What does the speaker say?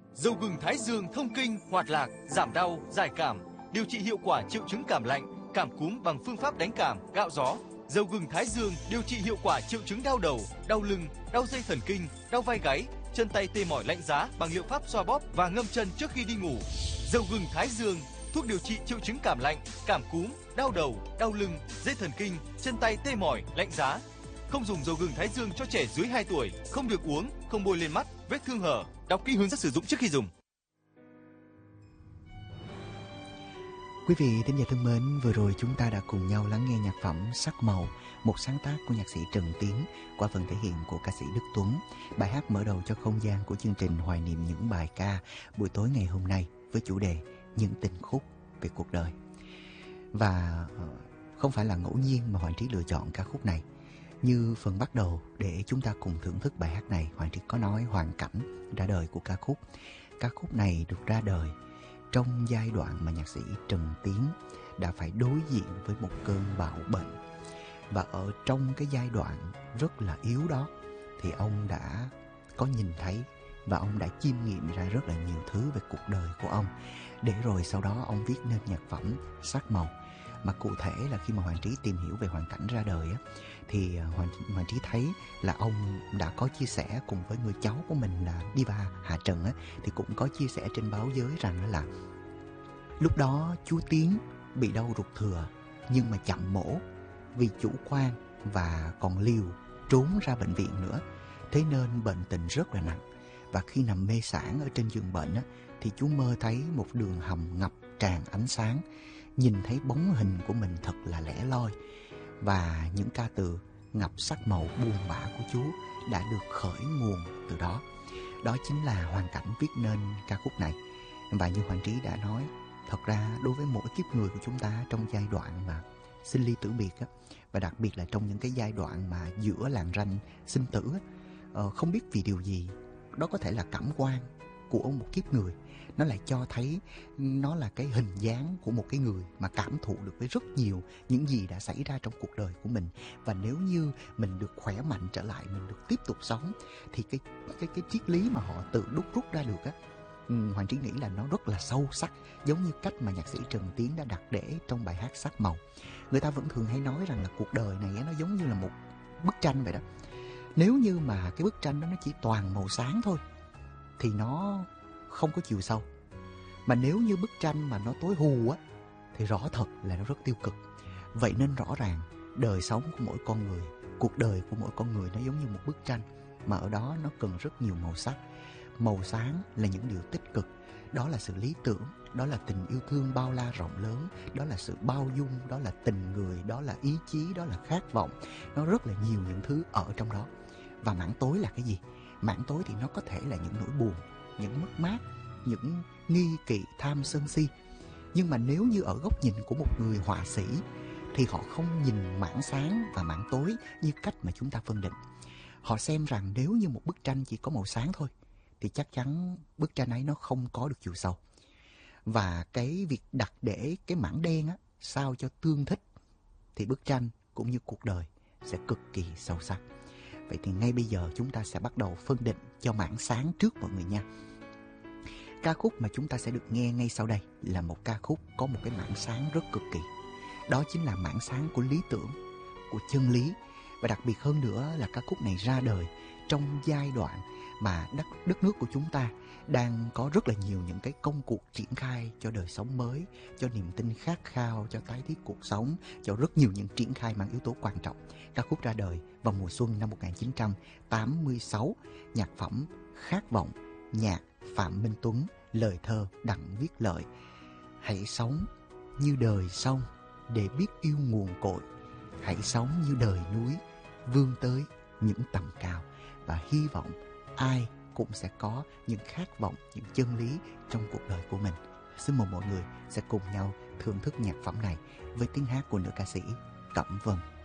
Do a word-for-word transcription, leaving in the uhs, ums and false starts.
Dầu gừng Thái Dương thông kinh, hoạt lạc, giảm đau, giải cảm, điều trị hiệu quả triệu chứng cảm lạnh, cảm cúm bằng phương pháp đánh cảm, gạo gió. Dầu gừng Thái Dương điều trị hiệu quả triệu chứng đau đầu, đau lưng, đau dây thần kinh, đau vai gáy, chân tay tê mỏi lạnh giá bằng liệu pháp xoa bóp và ngâm chân trước khi đi ngủ. Dầu gừng Thái Dương, thuốc điều trị triệu chứng cảm lạnh, cảm cúm, đau đầu, đau lưng, dây thần kinh, chân tay tê mỏi, lạnh giá. Không dùng dầu gừng Thái Dương cho trẻ dưới hai tuổi, không được uống, không bôi lên mắt, vết thương hở. Đọc kỹ hướng dẫn sử dụng trước khi dùng. Quý vị thính giả thân mến, vừa rồi chúng ta đã cùng nhau lắng nghe nhạc phẩm Sắc Màu, một sáng tác của nhạc sĩ Trần Tiến qua phần thể hiện của ca sĩ Đức Tuấn. Bài hát mở đầu cho không gian của chương trình hoài niệm những bài ca buổi tối ngày hôm nay với chủ đề những tình khúc về cuộc đời. Và không phải là ngẫu nhiên mà Hoàng Trí lựa chọn ca khúc này. Như phần bắt đầu để chúng ta cùng thưởng thức bài hát này, Hoàng Trí có nói hoàn cảnh ra đời của ca khúc. Ca khúc này được ra đời trong giai đoạn mà nhạc sĩ Trần Tiến đã phải đối diện với một cơn bạo bệnh. Và ở trong cái giai đoạn rất là yếu đó thì ông đã có nhìn thấy và ông đã chiêm nghiệm ra rất là nhiều thứ về cuộc đời của ông. Để rồi sau đó ông viết nên nhạc phẩm Sắc Màu. Mà cụ thể là khi mà Hoàng Trí tìm hiểu về hoàn cảnh ra đời á, thì Hoàng, Hoàng Trí thấy là ông đã có chia sẻ cùng với người cháu của mình là Diva Hà Trần á, thì cũng có chia sẻ trên báo giới rằng là lúc đó chú Tiến bị đau ruột thừa nhưng mà chậm mổ vì chủ quan và còn liều trốn ra bệnh viện nữa. Thế nên bệnh tình rất là nặng. Và khi nằm mê sản ở trên giường bệnh á, thì chú mơ thấy một đường hầm ngập tràn ánh sáng, nhìn thấy bóng hình của mình thật là lẻ loi. Và những ca từ ngập sắc màu buồn bã của chú đã được khởi nguồn từ đó. Đó chính là hoàn cảnh viết nên ca khúc này. Và như Hoàng Trí đã nói, thật ra đối với mỗi kiếp người của chúng ta trong giai đoạn mà sinh ly tử biệt á, và đặc biệt là trong những cái giai đoạn mà giữa làn ranh sinh tử á, ờ, không biết vì điều gì, đó có thể là cảm quan của một kiếp người, nó lại cho thấy nó là cái hình dáng của một cái người mà cảm thụ được với rất nhiều những gì đã xảy ra trong cuộc đời của mình. Và nếu như mình được khỏe mạnh trở lại, mình được tiếp tục sống, thì cái cái cái triết lý mà họ tự đúc rút ra được á, Hoàng Trí nghĩ là nó rất là sâu sắc, giống như cách mà nhạc sĩ Trần Tiến đã đặt để trong bài hát Sắc Màu. Người ta vẫn thường hay nói rằng là cuộc đời này nó giống như là một bức tranh vậy đó. Nếu như mà cái bức tranh đó nó chỉ toàn màu sáng thôi thì nó không có chiều sâu. Mà nếu như bức tranh mà nó tối hù á thì rõ thật là nó rất tiêu cực. Vậy nên rõ ràng đời sống của mỗi con người, cuộc đời của mỗi con người nó giống như một bức tranh, mà ở đó nó cần rất nhiều màu sắc. Màu sáng là những điều tích cực, đó là sự lý tưởng, đó là tình yêu thương bao la rộng lớn, đó là sự bao dung, đó là tình người, đó là ý chí, đó là khát vọng. Nó rất là nhiều những thứ ở trong đó. Và mảng tối là cái gì? Mảng tối thì nó có thể là những nỗi buồn, những mất mát, những nghi kỵ, tham sân si. Nhưng mà nếu như ở góc nhìn của một người họa sĩ thì họ không nhìn mảng sáng và mảng tối như cách mà chúng ta phân định. Họ xem rằng nếu như một bức tranh chỉ có màu sáng thôi thì chắc chắn bức tranh ấy nó không có được chiều sâu. Và cái việc đặt để cái mảng đen á, sao cho tương thích thì bức tranh cũng như cuộc đời sẽ cực kỳ sâu sắc. Vậy thì ngay bây giờ chúng ta sẽ bắt đầu phân định cho mảng sáng trước mọi người nha. Ca khúc mà chúng ta sẽ được nghe ngay sau đây là một ca khúc có một cái mảng sáng rất cực kỳ. Đó chính là mảng sáng của lý tưởng, của chân lý. Và đặc biệt hơn nữa là ca khúc này ra đời trong giai đoạn mà đất, đất nước của chúng ta đang có rất là nhiều những cái công cuộc triển khai cho đời sống mới, cho niềm tin khát khao, cho tái thiết cuộc sống, cho rất nhiều những triển khai mang yếu tố quan trọng. Ca khúc ra đời vào mùa xuân năm một nghìn chín trăm tám mươi sáu, nhạc phẩm Khát vọng, nhạc Phạm Minh Tuấn, lời thơ Đặng Viết Lợi. Hãy sống như đời sông để biết yêu nguồn cội, hãy sống như đời núi vươn tới những tầm cao, và hy vọng ai cũng sẽ có những khát vọng, những chân lý trong cuộc đời của mình. Xin mời mọi người sẽ cùng nhau thưởng thức nhạc phẩm này với tiếng hát của nữ ca sĩ Cẩm Vân.